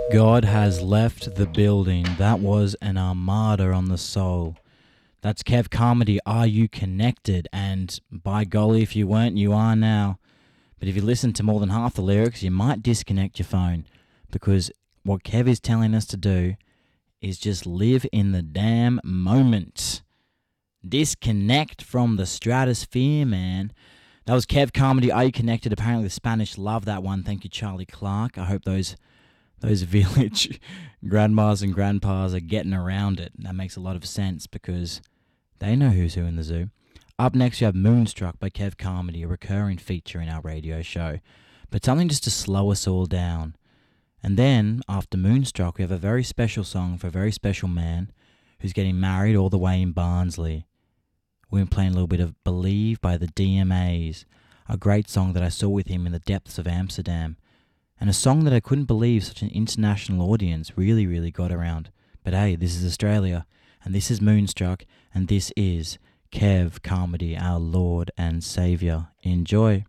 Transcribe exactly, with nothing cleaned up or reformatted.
God has left the building. That was an armada on the soul. That's Kev Carmody, Are You Connected? And by golly, if you weren't, you are now. But if you listen to more than half the lyrics, you might disconnect your phone, because what Kev is telling us to do is just live in the damn moment. Disconnect from the stratosphere, man. That was Kev Carmody, Are You Connected? Apparently the Spanish love that one. Thank you, Charlie Clark. I hope those those village grandmas and grandpas are getting around it. That makes a lot of sense because they know who's who in the zoo. Up next, you have Moonstruck by Kev Carmody, a recurring feature in our radio show, but something just to slow us all down. And then, after Moonstruck, we have a very special song for a very special man who's getting married all the way in Barnsley. We're playing a little bit of Believe by the D M As, a great song that I saw with him in the depths of Amsterdam, and a song that I couldn't believe such an international audience really, really got around. But hey, this is Australia, and this is Moonstruck, and this is Kev Carmody, our Lord and Saviour. Enjoy.